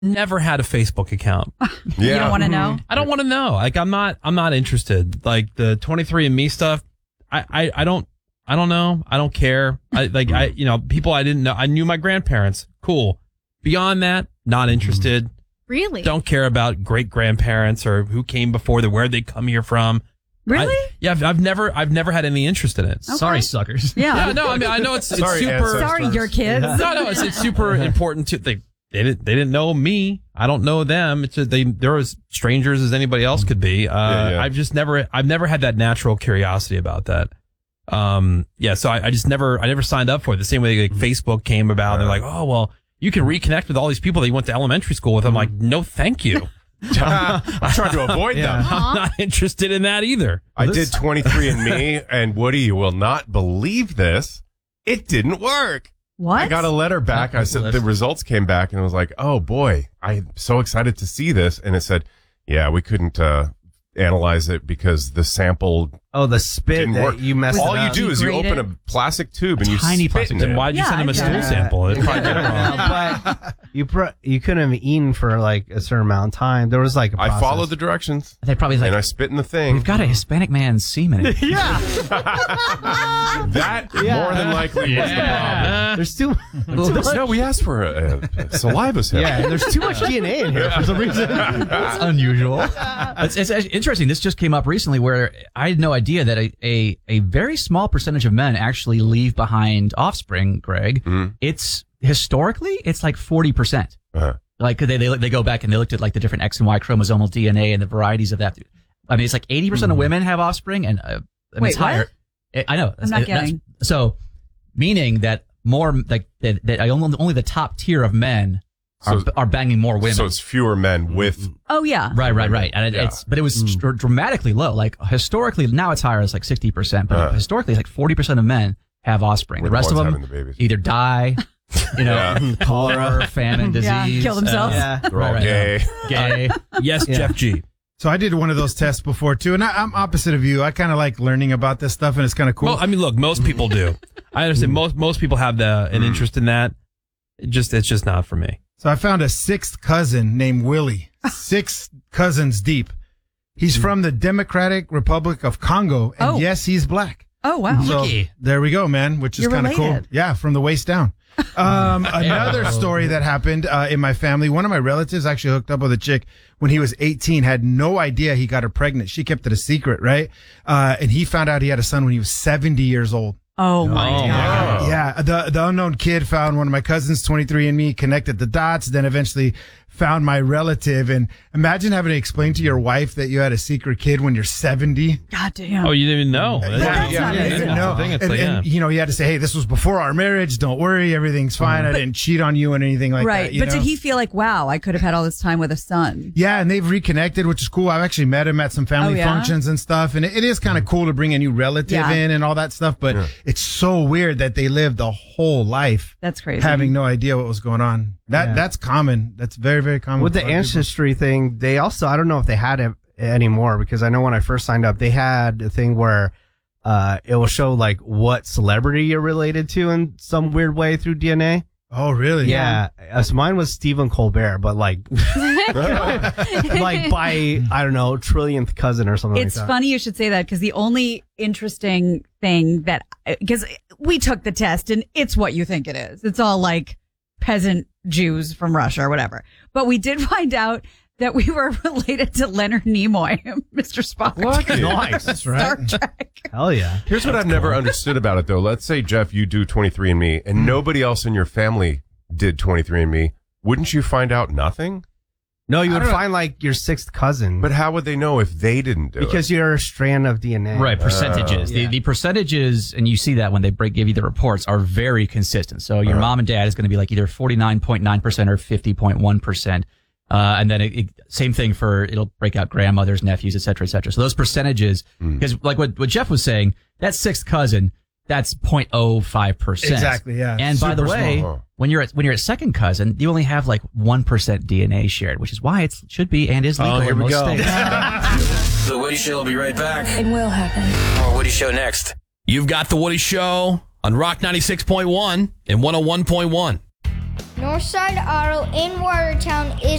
never had a Facebook account. You don't want to know? I don't want to know. Like, I'm not interested. Like the 23andMe stuff, I don't know. I don't care. People I didn't know. I knew my grandparents. Cool. Beyond that, not interested. Really? Don't care about great grandparents or who came before them, where they come here from. Really? I've never had any interest in it. Okay. Sorry, suckers. Yeah. No, I mean, I know it's super. Sorry, your kids. No, it's super important to they didn't know me. I don't know them. They're as strangers as anybody else could be. I've never had that natural curiosity about that. So I never signed up for it. The same way like Facebook came about. And they're like, oh well, you can reconnect with all these people that you went to elementary school with. I'm like, no, thank you. I'm trying to avoid them. I'm not interested in that either. I did 23andMe, and Woody, you will not believe this. It didn't work. What? I got a letter back. I said the results came back, and I was like, oh boy, I'm so excited to see this. And it said, yeah, we couldn't analyze it because the sample the spit didn't that work. you messed All up. you do is you open a plastic tube and you tiny spit plastic in tube. it. Why'd you send him a stool sample? It probably did it wrong. But you couldn't have eaten for like a certain amount of time. There was like a process. I followed the directions. They probably and I spit in the thing. We've got a Hispanic man's semen. That more than likely was the problem. There's too much. No, we asked for a saliva sample. Yeah, there's too much DNA in here for some reason. That's unusual. It's interesting. This just came up recently where I had no idea that a very small percentage of men actually leave behind offspring, Greg. It's historically, it's like 40%. Like they go back and they looked at like the different X and Y chromosomal DNA and the varieties of that. I mean, it's like 80% of women have offspring, and Wait, it's higher. what? I know. I'm not getting. So, meaning that more like that only the top tier of men are banging more women. So it's fewer men with. Oh yeah. Right. And but it was dramatically low. Like historically, now it's higher. It's like 60%, but historically, it's like 40% of men have offspring. The rest of them either die. Cholera, famine, disease. Kill themselves. They're all gay. Yes, Jeff G. So I did one of those tests before too, and I'm opposite of you. I kind of like learning about this stuff, and it's kind of cool. Well, I mean, look, most people do. I understand. Most people have an interest in that. It's just not for me. So I found a sixth cousin named Willie, 6 cousins deep. He's from the Democratic Republic of Congo, and yes, he's black. Oh wow! So there we go, man. Which is kind of cool. Yeah, from the waist down. Another story that happened in my family. One of my relatives actually hooked up with a chick when he was 18, had no idea he got her pregnant. She kept it a secret, right? And he found out he had a son when he was 70 years old. Oh my God. Yeah. The unknown kid found one of my cousins, 23andMe, connected the dots, then eventually found my relative. And imagine having to explain to your wife that you had a secret kid when you're 70. God damn. Oh, you didn't even know. And you had to say, hey, this was before our marriage. Don't worry. Everything's fine. I didn't cheat on you and anything like that. Right. But did he feel like, wow, I could have had all this time with a son? Yeah. And they've reconnected, which is cool. I've actually met him at some family functions and stuff. And it is kind of cool to bring a new relative in and all that stuff. But it's so weird that they lived a whole life. That's crazy. Having no idea what was going on. That's common. That's very, very common. With the ancestry thing, they also, I don't know if they had it anymore, because I know when I first signed up, they had a thing where it will show like what celebrity you're related to in some weird way through DNA. Oh, really? Yeah. So mine was Stephen Colbert, but like by, I don't know, trillionth cousin or something It's like that. funny you should say that, because the only interesting thing because we took the test and it's what you think it is. It's all like peasant Jews from Russia or whatever. But we did find out that we were related to Leonard Nimoy, Mr. Spock. What? Nice. That's right. Star Trek. Hell yeah. Here's what I've never understood about it, though. Let's say, Jeff, you do 23andMe, and nobody else in your family did 23andMe. Wouldn't you find out nothing? No, you would find like your sixth cousin. But how would they know if they didn't do it? Because you're a strand of DNA. Right, percentages. The percentages, and you see that when they give you the reports, are very consistent. So your mom and dad is going to be like either 49.9% or 50.1%. And then same thing it'll break out grandmothers, nephews, et cetera, et cetera. So those percentages, because like what Jeff was saying, that sixth cousin, that's 0.05%. Exactly, yeah. And by the way, when you're at second cousin, you only have like 1% DNA shared, which is why it should be and is legal in most states. The Woody Show will be right back. It will happen. More Woody Show next. You've got The Woody Show on Rock 96.1 and 101.1. Northside Auto in Watertown is